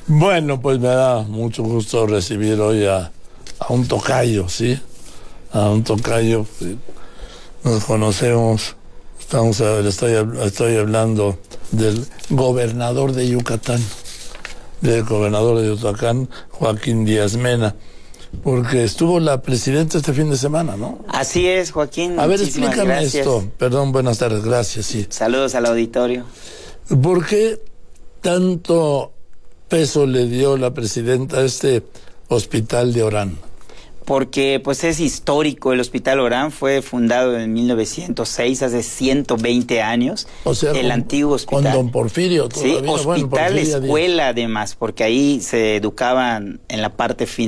Bueno, pues me da mucho gusto recibir hoy a un tocayo, ¿sí? A un tocayo. ¿Sí? Nos conocemos. Estoy hablando del gobernador de Yucatán, Joaquín Díaz Mena, porque estuvo la presidenta este fin de semana, ¿no? Así es, Joaquín. A ver, explícame gracias. esto. Perdón, buenas tardes, gracias, sí. Saludos al auditorio. ¿Por qué tanto peso le dio la presidenta a este hospital de Orán? Porque pues es histórico. El Hospital Orán fue fundado en 1906, hace 120 años. O sea, el antiguo hospital. Con don Porfirio todavía. Sí, hospital, Porfirio escuela además, porque ahí se educaban en la parte final.